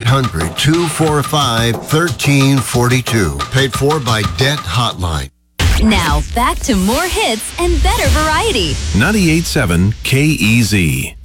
1-800-245-1342. Paid for by Debt Hotline. Now, back to more hits and better variety. 98.7 KEZ.